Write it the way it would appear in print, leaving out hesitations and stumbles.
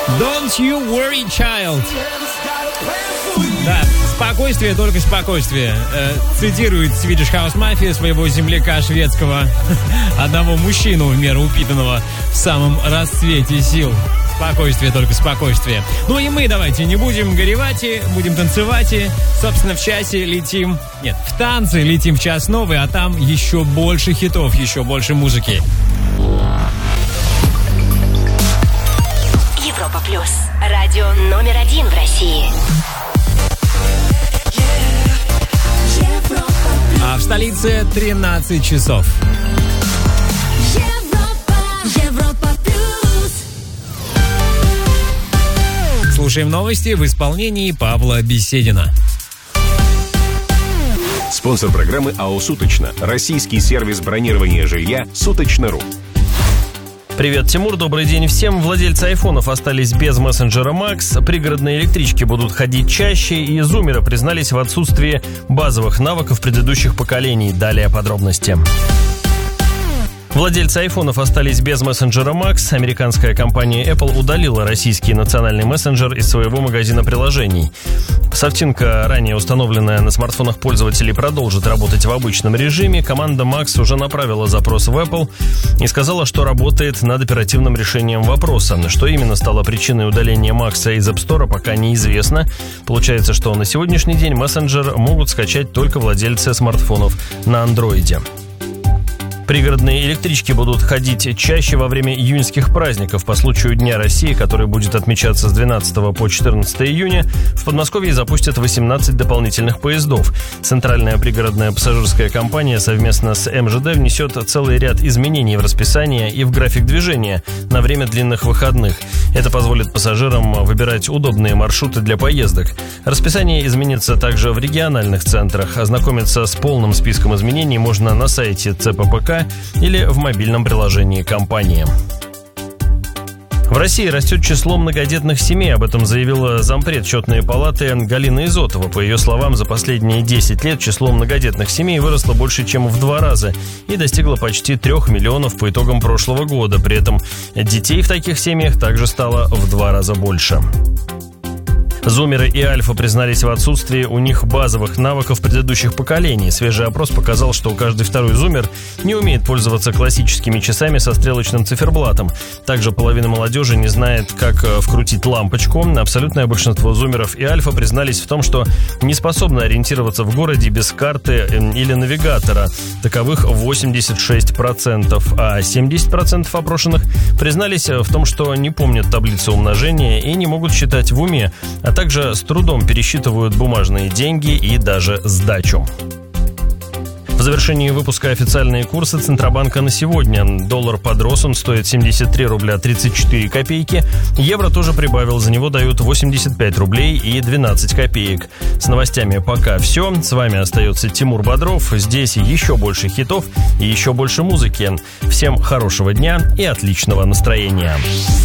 Don't you worry, child. Да, спокойствие, только спокойствие. Цитирует Swedish House Mafia своего земляка шведского, одного мужчину в меру упитанного в самом расцвете сил. Спокойствие, только спокойствие. Ну и мы давайте не будем горевать, будем танцевать. Собственно, в часе летим... Нет, в танцы летим в час новый, а там еще больше хитов, еще больше музыки. Европа Плюс. Радио номер 1 в России. А в столице 13 часов. Европа Плюс. Слушаем новости в исполнении Павла Беседина. Спонсор программы АО «Суточно». Российский сервис бронирования жилья «Суточно.ру». Привет, Тимур, добрый день всем. Владельцы айфонов остались без мессенджера Max, пригородные электрички будут ходить чаще, и зумеры признались в отсутствии базовых навыков предыдущих поколений. Далее подробности. Владельцы айфонов остались без мессенджера Max. Американская компания Apple удалила российский национальный мессенджер из своего магазина приложений. Софтинка, ранее установленная на смартфонах пользователей, продолжит работать в обычном режиме. Команда Max уже направила запрос в Apple и сказала, что работает над оперативным решением вопроса. Что именно стало причиной удаления Max из App Store, пока неизвестно. Получается, что на сегодняшний день мессенджер могут скачать только владельцы смартфонов на Android. Пригородные электрички будут ходить чаще во время июньских праздников по случаю Дня России, который будет отмечаться с 12 по 14 июня. В Подмосковье запустят 18 дополнительных поездов. Центральная пригородная пассажирская компания совместно с МЖД внесет целый ряд изменений в расписание и в график движения на время длинных выходных. Это позволит пассажирам выбирать удобные маршруты для поездок. Расписание изменится также в региональных центрах. Ознакомиться с полным списком изменений можно на сайте ЦППК или в мобильном приложении компании. В России растет число многодетных семей. Об этом заявила зампред Счетной палаты Галина Изотова. По ее словам, за последние 10 лет число многодетных семей выросло больше, чем в 2 раза и достигло почти 3 миллионов по итогам прошлого года. При этом детей в таких семьях также стало в 2 раза больше. Зумеры и Альфа признались в отсутствии у них базовых навыков предыдущих поколений. Свежий опрос показал, что каждый второй зумер не умеет пользоваться классическими часами со стрелочным циферблатом. Также половина молодежи не знает, как вкрутить лампочку. Абсолютное большинство зумеров и Альфа признались в том, что не способны ориентироваться в городе без карты или навигатора. Таковых 86%, а 70% опрошенных признались в том, что не помнят таблицу умножения и не могут считать в уме, а также с трудом пересчитывают бумажные деньги и даже сдачу. В завершении выпуска официальные курсы Центробанка на сегодня. Доллар подрос, он стоит 73 рубля 34 копейки. Евро тоже прибавил, за него дают 85 рублей и 12 копеек. С новостями пока все. С вами остается Тимур Бодров. Здесь еще больше хитов и еще больше музыки. Всем хорошего дня и отличного настроения.